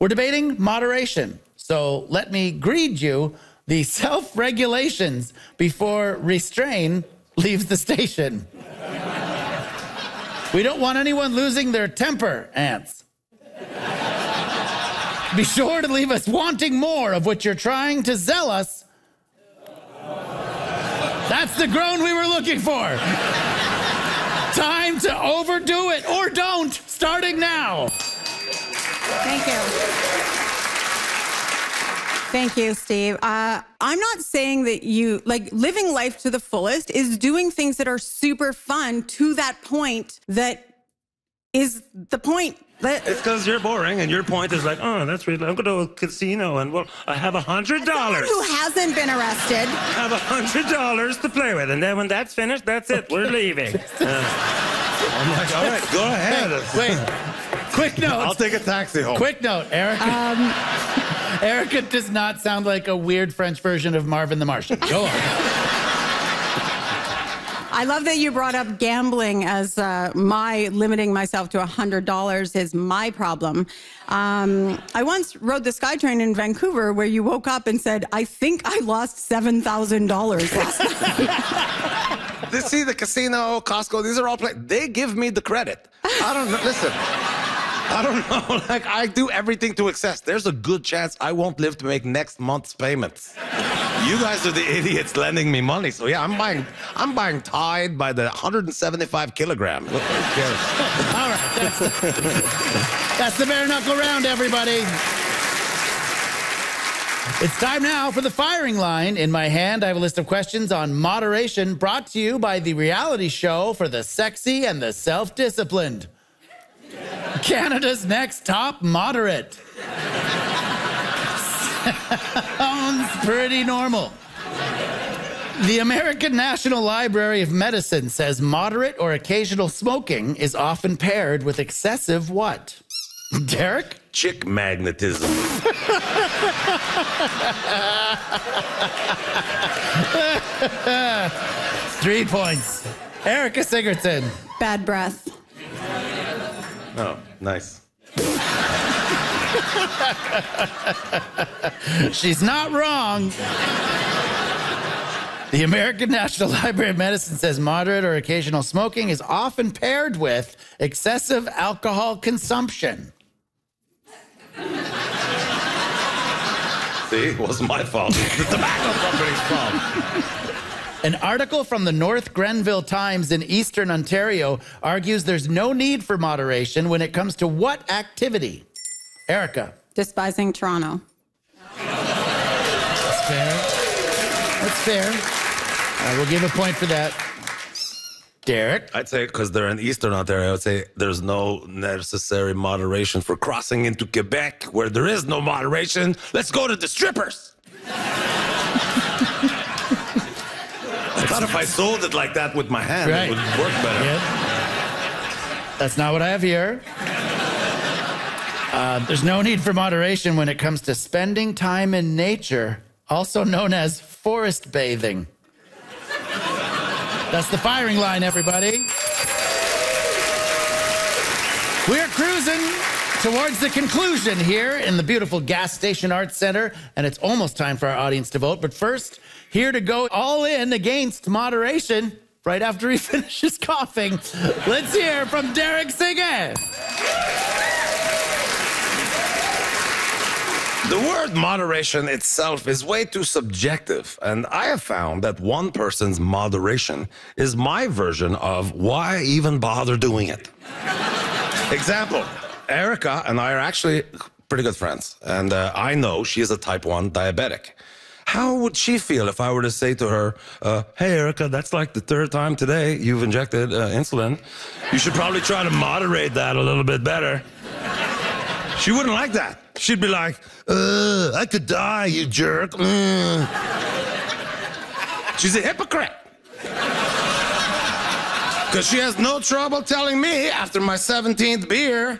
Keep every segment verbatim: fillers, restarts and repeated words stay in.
We're debating moderation. So let me greet you the self-regulations before restrain leaves the station. We don't want anyone losing their temper, ants. Be sure to leave us wanting more of what you're trying to sell us. That's the groan we were looking for. Time to overdo it, or don't, starting now. Thank you. Thank you, Steve. Uh, I'm not saying that you, like, living life to the fullest is doing things that are super fun to that point that is the point. That it's because you're boring, and your point is like, oh, that's really, I'm going to a casino, and, well, I have a hundred dollars. Who hasn't been arrested. I have a hundred dollars to play with, and then when that's finished, that's it. We're leaving. Uh, I'm like, all right, go ahead. Wait, quick note. I'll take a taxi home. Quick note, Erica. Um, Erica does not sound like a weird French version of Marvin the Martian. Go on. I love that you brought up gambling as uh, my limiting myself to one hundred dollars is my problem. Um, I once rode the SkyTrain in Vancouver where you woke up and said, I think I lost seven thousand dollars last night. They see the casino, Costco, these are all play. They give me the credit. I don't know. Listen, I don't know. Like, I do everything to excess. There's a good chance I won't live to make next month's payments. You guys are the idiots lending me money. So yeah, I'm buying I'm buying Tide by the one hundred seventy-five kilogram. Look, who cares? All right. That's the, that's the bare knuckle round, everybody. It's time now for the firing line. In my hand, I have a list of questions on moderation brought to you by the reality show for the sexy and the self-disciplined. Canada's next top moderate. Sounds pretty normal. The American National Library of Medicine says moderate or occasional smoking is often paired with excessive what? Derek? Chick magnetism. Three points. Erica Sigurdsson. Bad breath. Oh, nice. She's not wrong. The American National Library of Medicine says moderate or occasional smoking is often paired with excessive alcohol consumption. See, it wasn't my fault. It's the tobacco company's fault. An article from the North Grenville Times in Eastern Ontario argues there's no need for moderation when it comes to what activity? Erica. Despising Toronto. That's fair. That's fair. I will give a point for that. Derek. I'd say, because they're in Eastern Ontario, I would say there's no necessary moderation for crossing into Quebec, where there is no moderation. Let's go to the strippers. I thought if I sold it like that with my hand, right. it would work better. Yeah. That's not what I have here. Uh, there's no need for moderation when it comes to spending time in nature, also known as forest bathing. That's the firing line, everybody. We're cruising towards the conclusion here in the beautiful Gas Station Arts Center, and it's almost time for our audience to vote. But first, here to go all in against moderation, right after he finishes coughing, let's hear from Derek Singer. The word moderation itself is way too subjective, and I have found that one person's moderation is my version of why even bother doing it. Example, Erica and I are actually pretty good friends, and uh, I know she is a type one diabetic. How would she feel if I were to say to her, uh, hey, Erica, that's like the third time today you've injected uh, insulin. You should probably try to moderate that a little bit better. She wouldn't like that. She'd be like, uh, I could die, you jerk. Mm. She's a hypocrite. Because she has no trouble telling me after my seventeenth beer.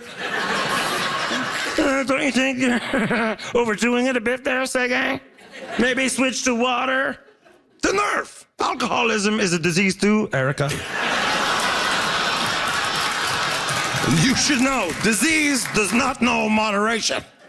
Uh, don't you think you're overdoing it a bit there, Sergey? Maybe switch to water? The nerve! Alcoholism is a disease too, Erica. You should know, disease does not know moderation.